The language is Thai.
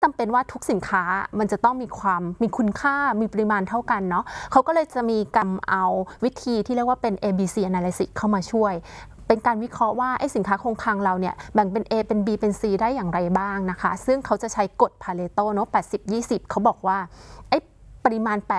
จำเป็นว่าทุกสินค้ามันจะต้องมีคุณค่ามีปริมาณเท่ากันเนาะเขาก็เลยจะมีการเอาวิธีที่เรียกว่าเป็น ABC analysis เข้ามาช่วยเป็นการวิเคราะห์ว่าไอ้สินค้าคงคลังเราเนี่ยแบ่งเป็น A เป็น B เป็น C ได้อย่างไรบ้างนะคะซึ่งเขาจะใช้กฎ Pareto เนาะ80-20เขาบอกว่าไอ้ปริมาณ